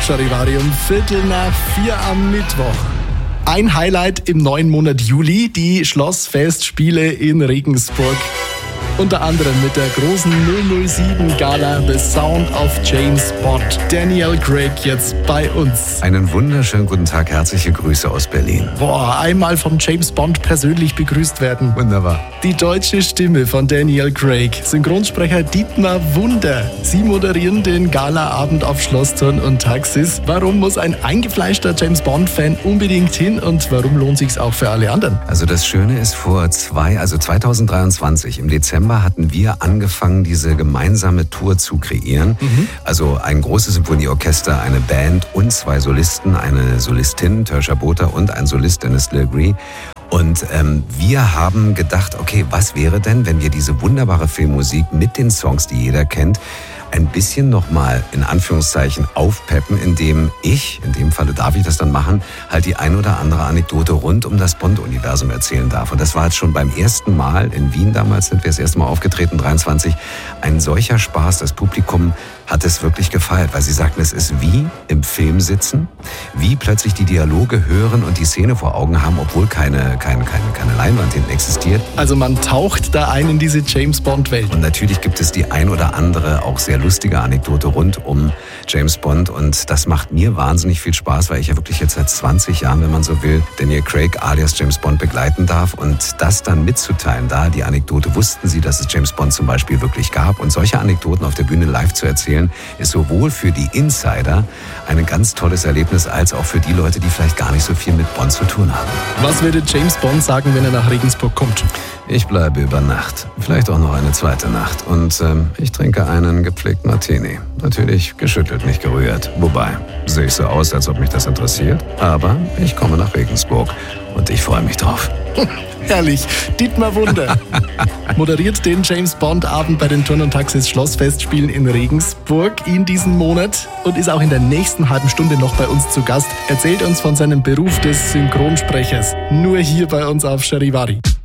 Charivari um 3:45 am Mittwoch. Ein Highlight im neuen Monat Juli, die Schlossfestspiele in Regensburg. Unter anderem mit der großen 007-Gala The Sound of James Bond. Daniel Craig jetzt bei uns. Einen wunderschönen guten Tag, herzliche Grüße aus Berlin. Einmal vom James Bond persönlich begrüßt werden. Wunderbar. Die deutsche Stimme von Daniel Craig, Synchronsprecher Dietmar Wunder. Sie moderieren den Galaabend auf Schlossturn und Taxis. Warum muss ein eingefleischter James Bond-Fan unbedingt hin und warum lohnt sich's auch für alle anderen? Also das Schöne ist, 2023 im Dezember hatten wir angefangen, diese gemeinsame Tour zu kreieren. Also ein großes Symphonieorchester, eine Band und 2 Solisten, eine Solistin, Tersha Botha, und ein Solist, Dennis Legree. Und wir haben gedacht, okay, was wäre denn, wenn wir diese wunderbare Filmmusik mit den Songs, die jeder kennt, ein bisschen nochmal in Anführungszeichen aufpeppen, indem ich, in dem Falle darf ich das dann machen, halt die ein oder andere Anekdote rund um das Bond-Universum erzählen darf. Und das war jetzt schon beim ersten Mal in Wien, damals sind wir das erste Mal aufgetreten, 23, ein solcher Spaß. Das Publikum hat es wirklich gefeiert, weil sie sagten, es ist wie im Film sitzen, wie plötzlich die Dialoge hören und die Szene vor Augen haben, obwohl keine Leinwand hinten existiert. Also man taucht da ein in diese James-Bond-Welt. Und natürlich gibt es die ein oder andere auch sehr lustige Anekdote rund um James Bond. Und das macht mir wahnsinnig viel Spaß, weil ich ja wirklich jetzt seit 20 Jahren, wenn man so will, Daniel Craig alias James Bond begleiten darf. Und das dann mitzuteilen, da die Anekdote, wussten Sie, dass es James Bond zum Beispiel wirklich gab. Und solche Anekdoten auf der Bühne live zu erzählen, ist sowohl für die Insider ein ganz tolles Erlebnis, als auch für die Leute, die vielleicht gar nicht so viel mit Bond zu tun haben. Was würde James Bond sagen, wenn er nach Regensburg kommt? Ich bleibe über Nacht, vielleicht auch noch eine zweite Nacht. Und ich trinke einen gepflegten Martini. Natürlich geschüttelt, nicht gerührt. Wobei, sehe ich so aus, als ob mich das interessiert. Aber ich komme nach Regensburg und ich freue mich drauf. Herrlich. Dietmar Wunder moderiert den James Bond Abend bei den Turn und Taxis Schlossfestspielen in Regensburg in diesem Monat und ist auch in der nächsten halben Stunde noch bei uns zu Gast. Erzählt uns von seinem Beruf des Synchronsprechers. Nur hier bei uns auf Charivari.